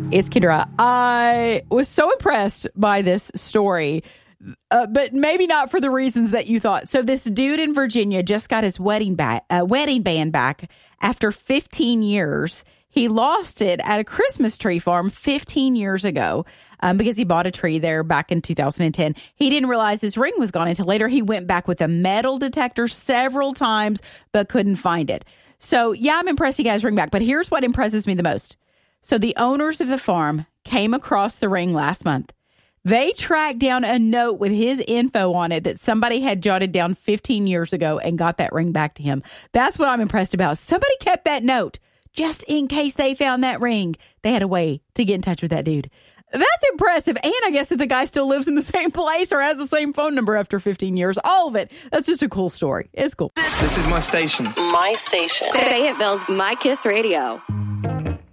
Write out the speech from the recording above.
It's Kendra. I was so impressed by this story, but maybe not for the reasons that you thought. So this dude in Virginia just got his wedding band back after 15 years. He lost it at a Christmas tree farm 15 years ago because he bought a tree there back in 2010. He didn't realize his ring was gone until later. He went back with a metal detector several times, but couldn't find it. So, yeah, I'm impressed he got his ring back. But here's what impresses me the most. So the owners of the farm came across the ring last month. They tracked down a note with his info on it that somebody had jotted down 15 years ago and got that ring back to him. That's what I'm impressed about. Somebody kept that note just in case they found that ring. They had a way to get in touch with that dude. That's impressive. And I guess that the guy still lives in the same place or has the same phone number after 15 years. All of it. That's just a cool story. It's cool. This is my station. My station. Fayetteville's My Kiss Radio.